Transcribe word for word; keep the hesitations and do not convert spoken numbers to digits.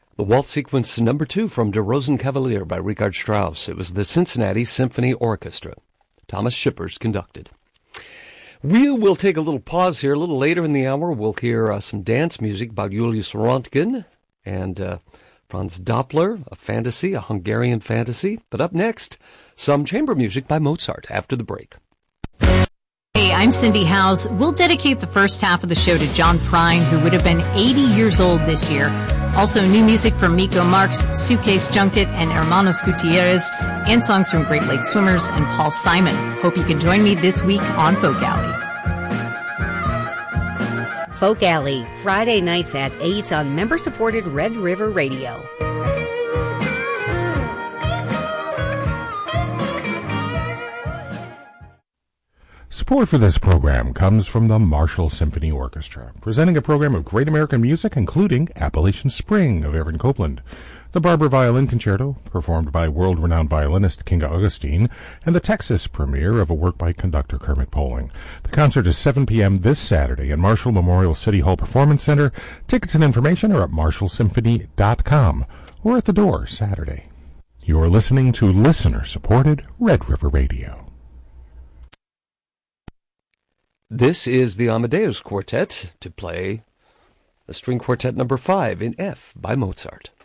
The waltz sequence number two from Der Rosenkavalier by Richard Strauss. It was the Cincinnati Symphony Orchestra. Thomas Shippers conducted. We will take a little pause here. A little later in the hour, we'll hear uh, some dance music by Julius Röntgen and uh, Franz Doppler, a fantasy, a Hungarian fantasy. But up next, some chamber music by Mozart after the break. Hey, I'm Cindy Howes. We'll dedicate the first half of the show to John Prine, who would have been eighty years old this year. Also, new music from Miko Marks, Suitcase Junket, and Hermanos Gutierrez, and songs from Great Lakes Swimmers and Paul Simon. Hope you can join me this week on Folk Alley. Folk Alley, Friday nights at eight on member-supported Red River Radio. Support for this program comes from the Marshall Symphony Orchestra, presenting a program of great American music, including Appalachian Spring of Aaron Copland, the Barber Violin Concerto, performed by world-renowned violinist Kinga Augustine, and the Texas premiere of a work by conductor Kermit Poling. The concert is seven p.m. this Saturday in Marshall Memorial City Hall Performance Center. Tickets and information are at marshall symphony dot com or at the door Saturday. You are listening to listener-supported Red River Radio. This is the Amadeus Quartet to play the String Quartet number five in F by Mozart.